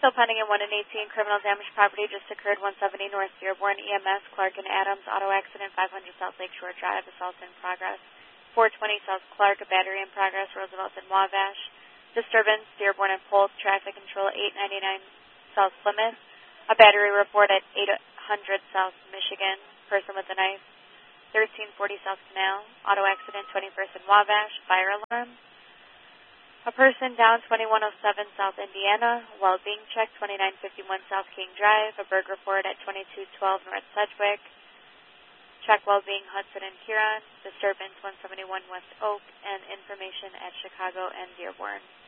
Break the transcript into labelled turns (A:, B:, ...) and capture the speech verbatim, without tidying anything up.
A: Still pending in one and eighteen, criminal damage property just occurred one seventy North Dearborn, E M S, Clark and Adams, auto accident, five hundred South Lakeshore Drive, assault in progress. four twenty South Clark, a battery in progress, Roosevelt and Wabash. Disturbance, Dearborn and Polk, traffic control, eight ninety-nine South Plymouth. A battery report at eight hundred South Michigan, person with a knife. thirteen forty South Canal, auto accident, twenty-first and Wabash, fire alarm. A person down, twenty-one oh seven South Indiana, well being checked, twenty-nine fifty-one South King Drive, a bird report at twenty-two twelve North Sedgwick. Check well being Hudson and Huron, disturbance one seventy-one West Oak, and information at Chicago and Dearborn.